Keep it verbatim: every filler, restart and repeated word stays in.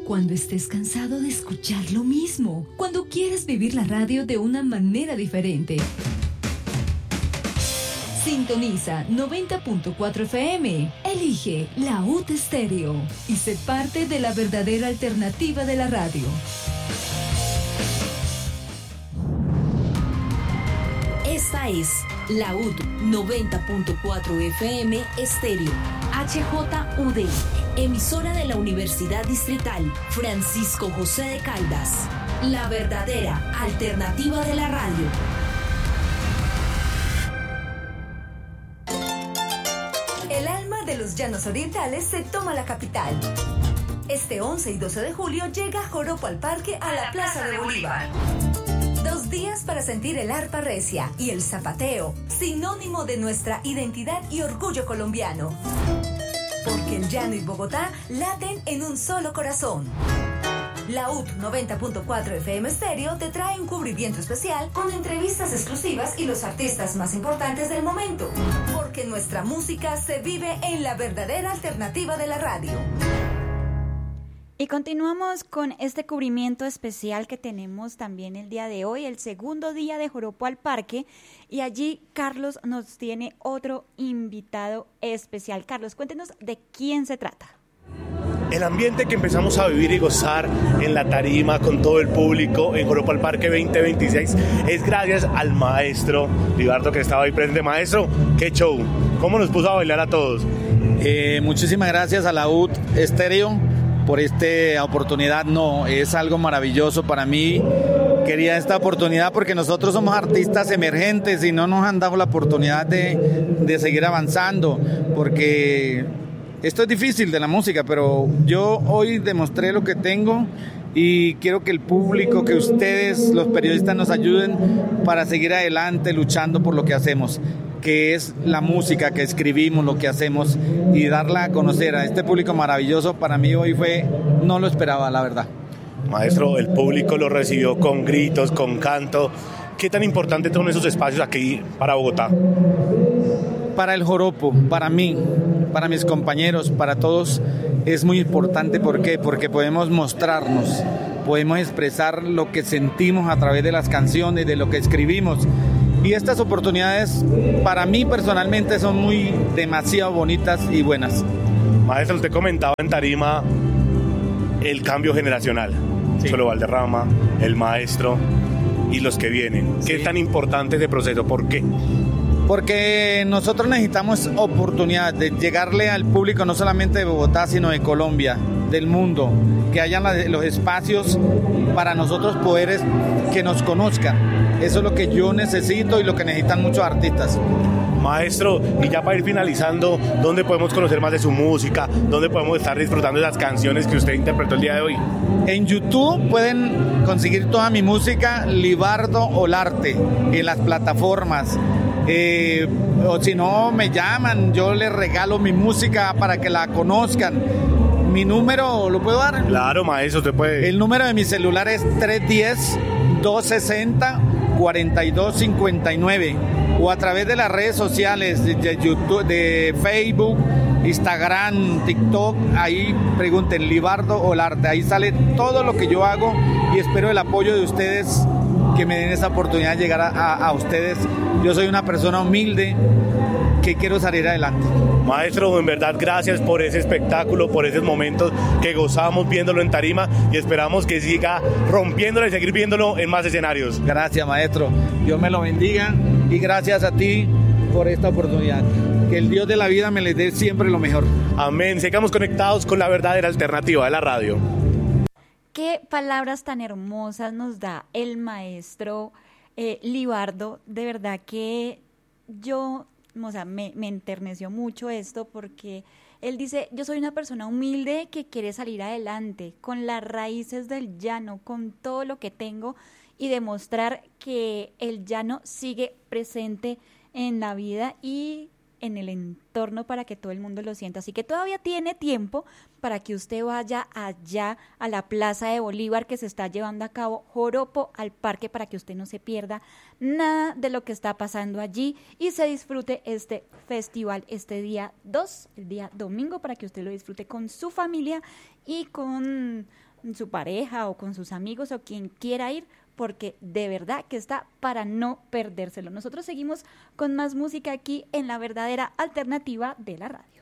Cuando estés cansado de escuchar lo mismo. Cuando quieres vivir la radio de una manera diferente. Sintoniza noventa punto cuatro F M. Elige la U T Estéreo y sé parte de la verdadera alternativa de la radio. Esta es la U T noventa punto cuatro F M Estéreo, H J U D, emisora de la Universidad Distrital Francisco José de Caldas, la verdadera alternativa de la radio. El alma de los llanos orientales se toma la capital. Este once y doce de julio llega Joropo al Parque a la Plaza de Bolívar. Dos días para sentir el arpa recia y el zapateo, sinónimo de nuestra identidad y orgullo colombiano. Porque el llano y Bogotá laten en un solo corazón. La U T noventa punto cuatro F M Estéreo te trae un cubrimiento especial con entrevistas exclusivas y los artistas más importantes del momento. Porque nuestra música se vive en la verdadera alternativa de la radio. Y continuamos con este cubrimiento especial que tenemos también el día de hoy, el segundo día de Joropo al Parque, y allí Carlos nos tiene otro invitado especial. Carlos, cuéntenos de quién se trata. El ambiente que empezamos a vivir y gozar en la tarima con todo el público en Joropo al Parque veinte veintiséis es gracias al maestro Libardo que estaba ahí presente. Maestro, qué show, ¿cómo nos puso a bailar a todos? Eh, muchísimas gracias a la U T Estéreo por esta oportunidad. No, es algo maravilloso para mí. Quería esta oportunidad porque nosotros somos artistas emergentes y no nos han dado la oportunidad de, de seguir avanzando, porque esto es difícil de la música, pero yo hoy demostré lo que tengo y quiero que el público, que ustedes, los periodistas, nos ayuden para seguir adelante luchando por lo que hacemos, que es la música que escribimos, lo que hacemos, y darla a conocer a este público maravilloso. Para mí hoy fue, no lo esperaba, la verdad. Maestro, el público lo recibió con gritos, con canto. ¿Qué tan importante son esos espacios aquí para Bogotá? Para el joropo, para mí, para mis compañeros, para todos, es muy importante. ¿Por qué? Porque podemos mostrarnos, podemos expresar lo que sentimos a través de las canciones, de lo que escribimos. Y estas oportunidades, para mí personalmente, son muy demasiado bonitas y buenas. Maestro, usted comentaba en tarima el cambio generacional. Sí. Cholo Valderrama, el maestro y los que vienen. ¿Qué sí. tan importante es ese proceso? ¿Por qué? Porque nosotros necesitamos oportunidad de llegarle al público no solamente de Bogotá, sino de Colombia, del mundo, que hayan los espacios para nosotros poder que nos conozcan. Eso es lo que yo necesito y lo que necesitan muchos artistas. Maestro, y ya para ir finalizando, ¿dónde podemos conocer más de su música? ¿Dónde podemos estar disfrutando de las canciones que usted interpretó el día de hoy? En YouTube pueden conseguir toda mi música, Libardo Olarte, en las plataformas. Eh, o si no, me llaman, yo les regalo mi música para que la conozcan. Mi número, ¿lo puedo dar? Claro, maestro, usted puede. El número de mi celular es tres uno cero, dos seis cero, cuatro dos cinco nueve, o a través de las redes sociales de YouTube, de Facebook, Instagram, TikTok. Ahí pregunten Libardo Olarte, ahí sale todo lo que yo hago y espero el apoyo de ustedes, que me den esa oportunidad de llegar a, a, a ustedes. Yo soy una persona humilde que quiero salir adelante. Maestro, en verdad, gracias por ese espectáculo, por esos momentos que gozamos viéndolo en tarima y esperamos que siga rompiéndolo y seguir viéndolo en más escenarios. Gracias, maestro. Dios me lo bendiga y gracias a ti por esta oportunidad. Que el Dios de la vida me les dé siempre lo mejor. Amén. Sigamos conectados con la verdadera alternativa de la radio. Qué palabras tan hermosas nos da el maestro eh, Libardo. De verdad que yo, o sea, me, me enterneció mucho esto, porque él dice: yo soy una persona humilde que quiere salir adelante con las raíces del llano, con todo lo que tengo, y demostrar que el llano sigue presente en la vida y en el entorno para que todo el mundo lo sienta. Así que todavía tiene tiempo para que usted vaya allá a la Plaza de Bolívar, que se está llevando a cabo Joropo al Parque, para que usted no se pierda nada de lo que está pasando allí y se disfrute este festival este día dos, el día domingo, para que usted lo disfrute con su familia y con su pareja o con sus amigos o quien quiera ir, porque de verdad que está para no perdérselo. Nosotros seguimos con más música aquí en La Verdadera Alternativa de la Radio.